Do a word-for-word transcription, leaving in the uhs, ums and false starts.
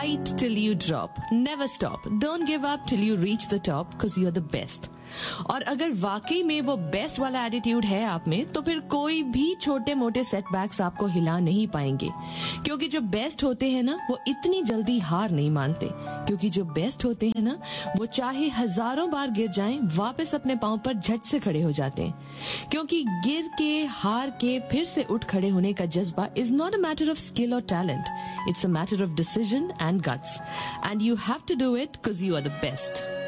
fight till you drop. Never stop. Don't give up till you reach the top because you're the best. और अगर वाकई में वो best वाला attitude है आप में, तो फिर कोई भी छोटे मोटे सेटबैक्स आपको हिला नहीं पाएंगे, क्योंकि जो बेस्ट होते हैं ना वो इतनी जल्दी हार नहीं मानते, क्योंकि जो बेस्ट होते हैं ना वो चाहे हजारों बार गिर जाएं वापस अपने पांव पर झट से खड़े हो जाते हैं, क्योंकि गिर के हार के फिर से उठ खड़े होने का जज्बा is not a matter of skill और talent, it's a matter of decision and guts, and you have to do it because you are the best.